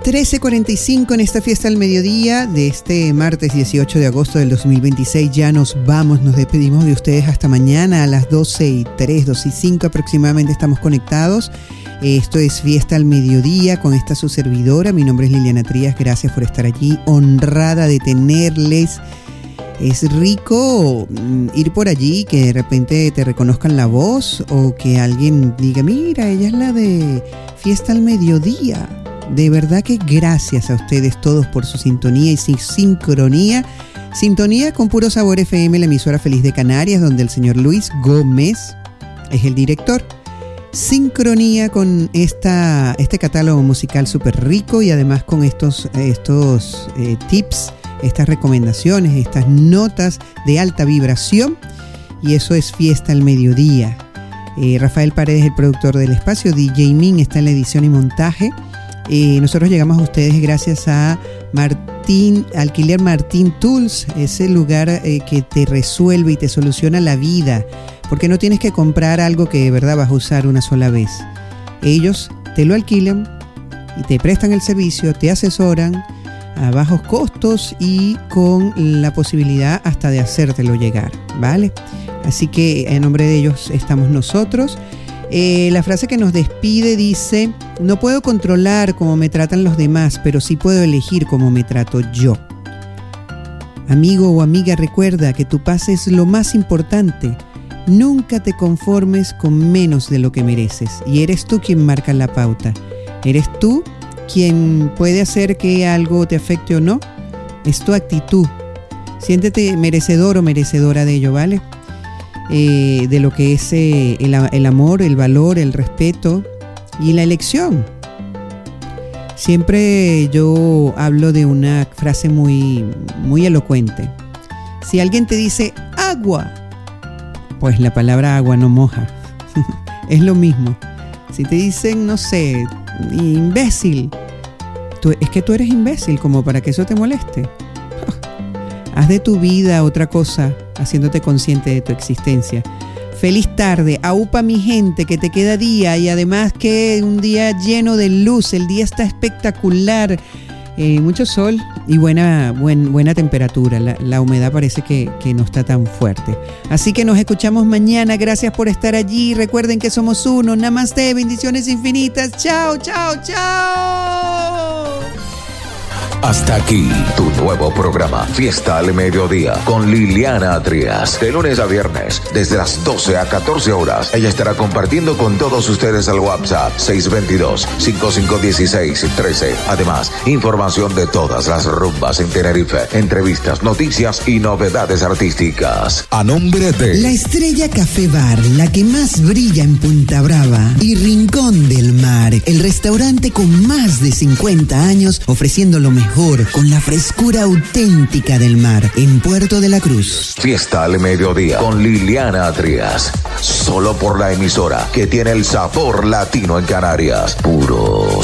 13:45 en esta fiesta al mediodía de este martes 18 de agosto del 2026. Ya nos vamos, nos despedimos de ustedes hasta mañana a las 12:03, 12:05 aproximadamente estamos conectados. Esto es Fiesta al Mediodía con esta su servidora. Mi nombre es Liliana Trías, gracias por estar allí, honrada de tenerles. Es rico ir por allí, que de repente te reconozcan la voz o que alguien diga, mira, ella es la de Fiesta al Mediodía. De verdad que gracias a ustedes todos por su sintonía y su sincronía. Sintonía con Puro Sabor FM, la emisora feliz de Canarias, donde el señor Luis Gómez es el director. Sincronía con este catálogo musical súper rico y además con estos tips, estas recomendaciones, estas notas de alta vibración. Y eso es Fiesta al Mediodía. Rafael Paredes, el productor del espacio. DJ Min está en la edición y montaje. Nosotros llegamos a ustedes gracias a Alquiler Martín Tools, ese lugar que te resuelve y te soluciona la vida, porque no tienes que comprar algo que de verdad vas a usar una sola vez. Ellos te lo alquilan y te prestan el servicio, te asesoran a bajos costos y con la posibilidad hasta de hacértelo llegar, ¿vale? Así que en nombre de ellos estamos nosotros. La frase que nos despide dice: no puedo controlar cómo me tratan los demás, pero sí puedo elegir cómo me trato yo. Amigo o amiga, recuerda que tu paz es lo más importante. Nunca te conformes con menos de lo que mereces. Y eres tú quien marca la pauta. Eres tú quien puede hacer que algo te afecte o no. Es tu actitud. Siéntete merecedor o merecedora de ello, ¿vale? De lo que es el amor, el valor, el respeto y la elección. Siempre yo hablo de una frase muy, muy elocuente. Si alguien te dice agua, pues la palabra agua no moja. Es lo mismo. Si te dicen, no sé, imbécil, es que tú eres imbécil como para que eso te moleste. Haz de tu vida otra cosa, haciéndote consciente de tu existencia. Feliz tarde, aupa mi gente, que te queda día y además que un día lleno de luz, el día está espectacular, mucho sol y buena temperatura, la humedad parece que no está tan fuerte. Así que nos escuchamos mañana, gracias por estar allí, recuerden que somos uno, namaste, bendiciones infinitas, chao, chao, chao. Hasta aquí tu nuevo programa Fiesta al Mediodía con Liliana Trías. De lunes a viernes, desde las 12 a 14 horas, ella estará compartiendo con todos ustedes el WhatsApp 622-5516-13. Además, información de todas las rumbas en Tenerife, entrevistas, noticias y novedades artísticas. A nombre de La Estrella Café Bar, la que más brilla en Punta Brava y Rincón del Mar, el restaurante con más de 50 años ofreciendo lo mejor con la frescura auténtica del mar en Puerto de la Cruz. Fiesta al Mediodía con Liliana Trías. Solo por la emisora que tiene el sabor latino en Canarias. Puro